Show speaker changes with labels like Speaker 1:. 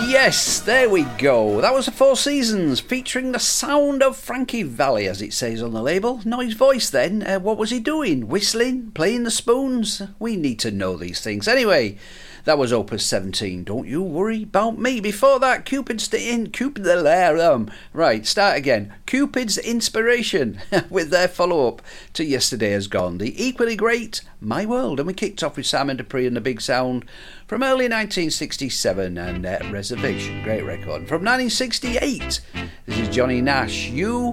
Speaker 1: Yes, there we go. That was the Four Seasons, featuring the sound of Frankie Valli, as it says on the label. Not his voice then. What was he doing? Whistling? Playing the spoons? We need to know these things. Anyway, that was Opus 17. Don't you worry about me. Before that, Right, start again. Cupid's Inspiration, with their follow-up to Yesterday Has Gone. The equally great My World. And we kicked off with Simon Dupree and the Big Sound from early 1967 and Reservation. Great record. From 1968, this is Johnny Nash. You